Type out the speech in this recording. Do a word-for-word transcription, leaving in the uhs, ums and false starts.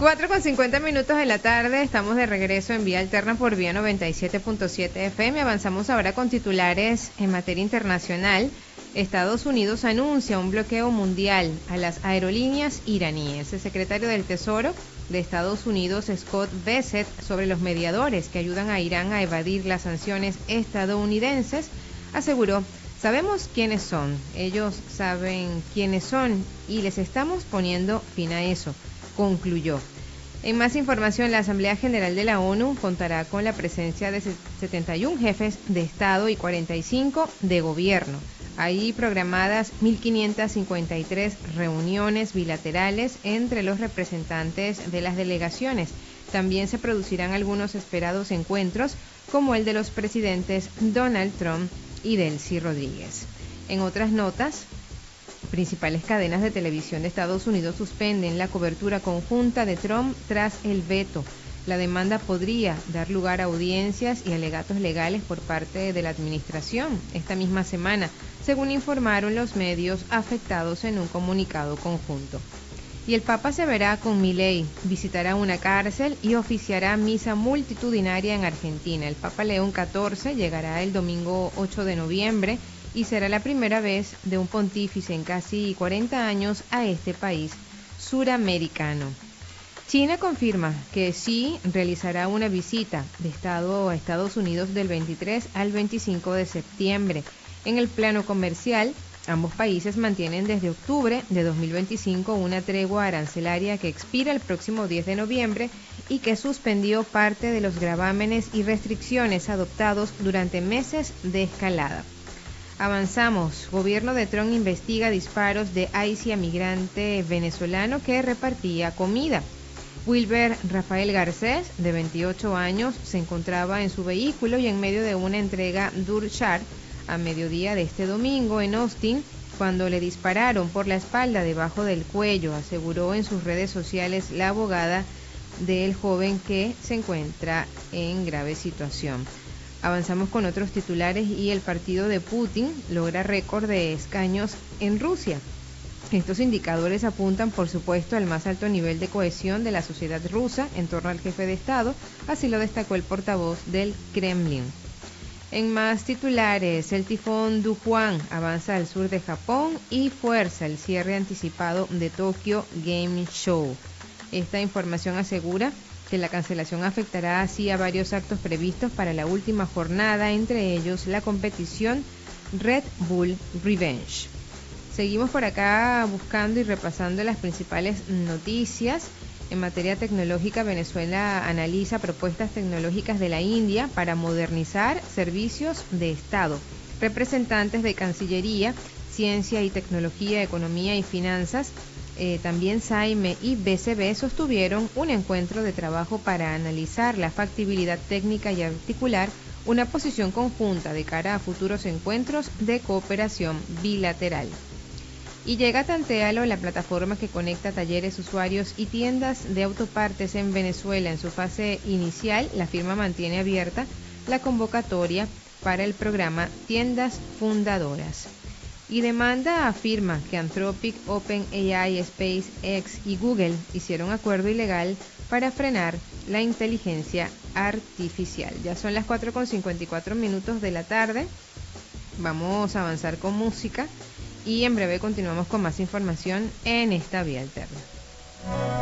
cuatro con cincuenta minutos de la tarde, estamos de regreso en Vía Alterna por Vía noventa y siete punto siete F M. Avanzamos ahora con titulares en materia internacional. Estados Unidos anuncia un bloqueo mundial a las aerolíneas iraníes. El secretario del Tesoro de Estados Unidos, Scott Bessent, sobre los mediadores que ayudan a Irán a evadir las sanciones estadounidenses, aseguró: sabemos quiénes son, ellos saben quiénes son y les estamos poniendo fin a eso, concluyó. En más información, la Asamblea General de la ONU contará con la presencia de setenta y uno jefes de Estado y cuarenta y cinco de gobierno. Hay programadas mil quinientas cincuenta y tres reuniones bilaterales entre los representantes de las delegaciones. También se producirán algunos esperados encuentros, como el de los presidentes Donald Trump y Delcy Rodríguez. En otras notas, principales cadenas de televisión de Estados Unidos suspenden la cobertura conjunta de Trump tras el veto. La demanda podría dar lugar a audiencias y alegatos legales por parte de la administración esta misma semana, según informaron los medios afectados en un comunicado conjunto. Y el Papa se verá con Milei, visitará una cárcel y oficiará misa multitudinaria en Argentina. El Papa León catorce llegará el domingo ocho de noviembre y será la primera vez de un pontífice en casi cuarenta años a este país suramericano. China confirma que sí realizará una visita de Estado a Estados Unidos del veintitrés al veinticinco de septiembre. En el plano comercial, ambos países mantienen desde octubre de dos mil veinticinco una tregua arancelaria que expira el próximo diez de noviembre y que suspendió parte de los gravámenes y restricciones adoptados durante meses de escalada. Avanzamos. Gobierno de Trump investiga disparos de ICE a migrante venezolano que repartía comida. Wilber Rafael Garcés, de veintiocho años, se encontraba en su vehículo y en medio de una entrega Durchar a mediodía de este domingo en Austin, cuando le dispararon por la espalda debajo del cuello, aseguró en sus redes sociales la abogada del joven que se encuentra en grave situación. Avanzamos con otros titulares y el partido de Putin logra récord de escaños en Rusia. Estos indicadores apuntan, por supuesto, al más alto nivel de cohesión de la sociedad rusa en torno al jefe de Estado, así lo destacó el portavoz del Kremlin. En más titulares, el tifón Dujuan avanza al sur de Japón y fuerza el cierre anticipado de Tokyo Game Show. Esta información asegura que la cancelación afectará así a varios actos previstos para la última jornada, entre ellos la competición Red Bull Revenge. Seguimos por acá buscando y repasando las principales noticias. En materia tecnológica, Venezuela analiza propuestas tecnológicas de la India para modernizar servicios de Estado. Representantes de Cancillería, Ciencia y Tecnología, Economía y Finanzas, eh, también SAIME y B C B sostuvieron un encuentro de trabajo para analizar la factibilidad técnica y articular una posición conjunta de cara a futuros encuentros de cooperación bilateral. Y llega a Tantealo, la plataforma que conecta talleres, usuarios y tiendas de autopartes en Venezuela. En su fase inicial, la firma mantiene abierta la convocatoria para el programa Tiendas Fundadoras. Y demanda afirma que Anthropic, OpenAI, SpaceX y Google hicieron acuerdo ilegal para frenar la inteligencia artificial. Ya son las cuatro con cincuenta y cuatro minutos de la tarde. Vamos a avanzar con música y en breve continuamos con más información en esta Vía Alterna.